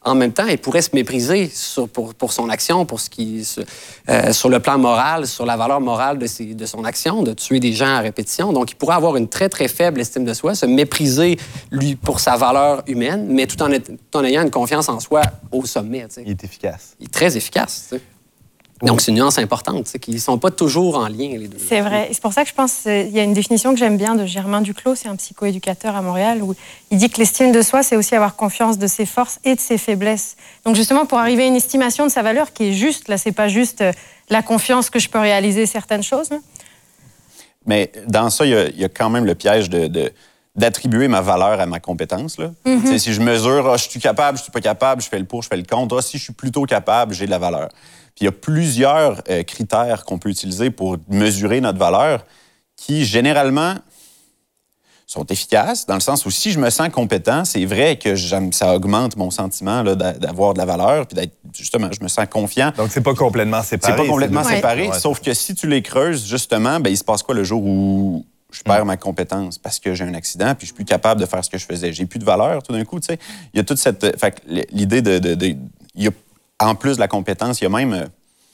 en même temps, il pourrait se mépriser pour son action, pour sur le plan moral, sur la valeur morale de son action, de tuer des gens à répétition. Donc, il pourrait avoir une très, très faible estime de soi, se mépriser, lui, pour sa valeur humaine, mais tout en ayant une confiance en soi au sommet. T'sais. Il est efficace. Il est très efficace. T'sais. Donc, c'est une nuance importante, qu'ils ne sont pas toujours en lien, les deux. C'est vrai. C'est pour ça que je pense qu'il y a une définition que j'aime bien de Germain Duclos, c'est un psychoéducateur à Montréal, où il dit que l'estime de soi, c'est aussi avoir confiance de ses forces et de ses faiblesses. Donc, justement, pour arriver à une estimation de sa valeur qui est juste, là, c'est pas juste la confiance que je peux réaliser certaines choses. Là. Mais dans ça, il y a quand même le piège d'attribuer ma valeur à ma compétence. Là. Mm-hmm. Si je mesure, je suis capable, je suis pas capable, je fais le pour, je fais le contre. Si je suis plutôt capable, j'ai de la valeur. Puis il y a plusieurs critères qu'on peut utiliser pour mesurer notre valeur qui, généralement, sont efficaces, dans le sens où si je me sens compétent, c'est vrai que ça augmente mon sentiment là, d'avoir de la valeur, puis justement, je me sens confiant. Donc, c'est pas complètement séparé. C'est pas complètement séparé, ouais. Sauf que si tu les creuses, justement, il se passe quoi le jour où je perds ma compétence parce que j'ai un accident, puis je suis plus capable de faire ce que je faisais. J'ai plus de valeur, tout d'un coup, tu sais. Il y a toute cette... Fait que l'idée il y a, en plus de la compétence, il y a même...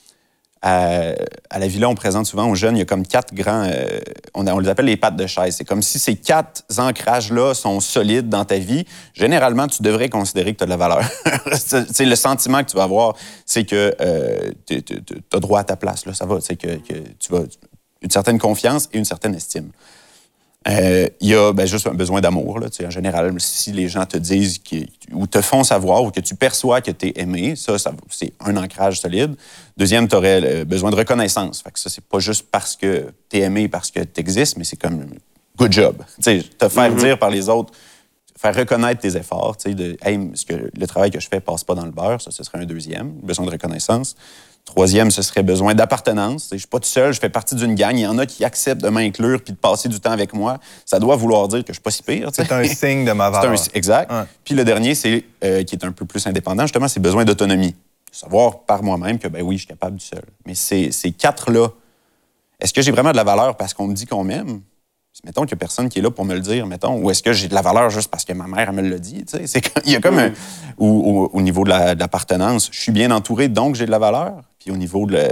à la Villa, on présente souvent aux jeunes, il y a comme 4 grands... on les appelle les pattes de chaise. C'est comme si ces 4 ancrages-là sont solides dans ta vie. Généralement, tu devrais considérer que tu as de la valeur. C'est le sentiment que tu vas avoir, c'est que tu as droit à ta place. Là, ça va. C'est que tu vas... Une certaine confiance et une certaine estime. Il y a juste un besoin d'amour. Là, en général, si les gens te disent ou te font savoir ou que tu perçois que tu es aimé, ça c'est un ancrage solide. Deuxième, tu aurais besoin de reconnaissance. Fait que ça, c'est pas juste parce que tu es aimé, parce que tu existes, mais c'est comme good job. Te faire dire par les autres, faire reconnaître tes efforts, hey, le travail que je fais passe pas dans le beurre, ça, ce serait un deuxième, besoin de reconnaissance. Troisième, ce serait besoin d'appartenance. Je ne suis pas tout seul, je fais partie d'une gang. Il y en a qui acceptent de m'inclure puis de passer du temps avec moi. Ça doit vouloir dire que je ne suis pas si pire. C'est un signe de ma valeur. Exact. Ouais. Puis le dernier, c'est qui est un peu plus indépendant, justement, c'est besoin d'autonomie. Savoir par moi-même que, oui, je suis capable du seul. Mais ces 4-là, est-ce que j'ai vraiment de la valeur parce qu'on me dit qu'on m'aime? Mettons qu'il n'y a personne qui est là pour me le dire, ou est-ce que j'ai de la valeur juste parce que ma mère elle me l'a dit? Il y a comme au niveau de l'appartenance, je suis bien entouré, donc j'ai de la valeur. Puis au niveau du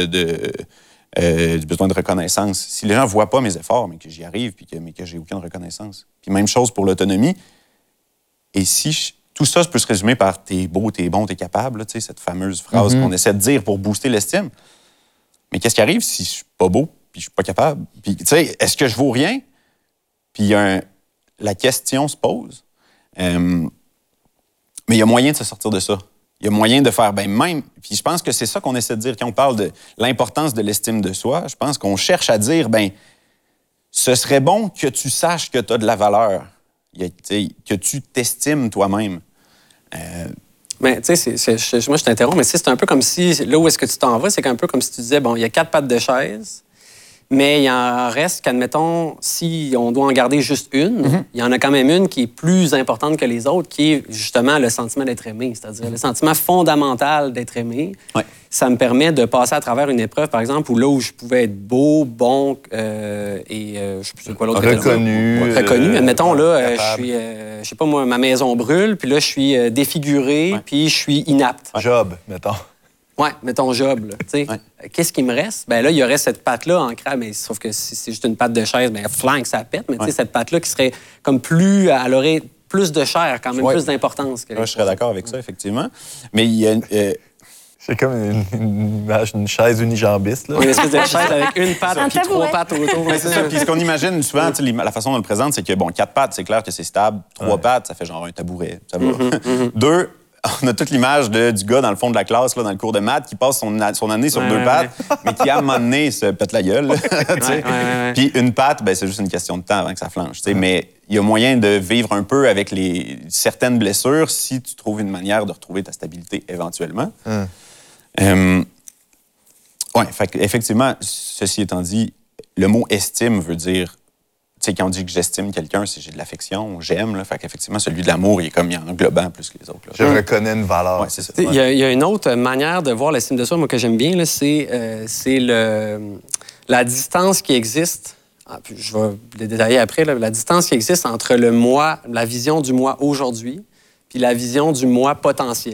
besoin de reconnaissance, si les gens ne voient pas mes efforts, mais que j'y arrive, mais que j'ai aucune reconnaissance. Puis même chose pour l'autonomie. Et si tout ça peut se résumer par « t'es beau, t'es bon, t'es capable », cette fameuse phrase qu'on essaie de dire pour booster l'estime. Mais qu'est-ce qui arrive si je suis pas beau? Puis je suis pas capable. Puis, est-ce que je vaux rien? Puis la question se pose. Mais il y a moyen de se sortir de ça. Il y a moyen de faire, même... Puis je pense que c'est ça qu'on essaie de dire quand on parle de l'importance de l'estime de soi. Je pense qu'on cherche à dire, ce serait bon que tu saches que tu as de la valeur, que tu t'estimes toi-même. Mais tu sais, moi je t'interromps, mais c'est un peu comme si, là où est-ce que tu t'en vas, c'est un peu comme si tu disais, il y a 4 pattes de chaise, mais il en reste qu'admettons, si on doit en garder juste une, il y en a quand même une qui est plus importante que les autres, qui est justement le sentiment d'être aimé, c'est-à-dire le sentiment fondamental d'être aimé. Ouais. Ça me permet de passer à travers une épreuve, par exemple, où là où je pouvais être beau, bon je sais plus quoi l'autre. Reconnu. Admettons, là, je suis, je sais pas moi, ma maison brûle, puis là, je suis défiguré, puis je suis inapte. Job, mettons. Oui, mettons job. Qu'est-ce qui me reste? Là, il y aurait cette patte-là en crabe, mais sauf que si c'est juste une patte de chaise, flingue, ça pète. Mais cette patte-là qui serait comme plus... Elle aurait plus de chair, quand même, plus d'importance. Je serais d'accord avec ça, effectivement. Mais il y a... C'est comme une image d'une chaise unijambiste. Là. Une espèce de chaise avec une patte et 3 pattes autour. C'est ça. Puis ce qu'on imagine souvent, la façon dont on le présente, c'est que, 4 pattes, c'est clair que c'est stable. 3 pattes, ça fait genre un tabouret. Ça va. 2... On a toute l'image du gars dans le fond de la classe, là, dans le cours de maths, qui passe son année sur 2 pattes, mais qui, à un moment donné, se pète la gueule. Puis une patte, c'est juste une question de temps avant que ça flanche. Mais il y a moyen de vivre un peu avec certaines blessures si tu trouves une manière de retrouver ta stabilité éventuellement. Effectivement, ceci étant dit, le mot « estime » veut dire... quand on dit que j'estime quelqu'un, c'est j'ai de l'affection, j'aime. Fait qu'effectivement, celui de l'amour, il est comme en englobant plus que les autres. Là. Je reconnais une valeur. Ouais, c'est ça. Il y a une autre manière de voir l'estime de soi, moi, que j'aime bien, là, c'est la distance qui existe. Puis je vais le détailler après. Là, la distance qui existe entre le moi, la vision du moi aujourd'hui, puis la vision du moi potentiel.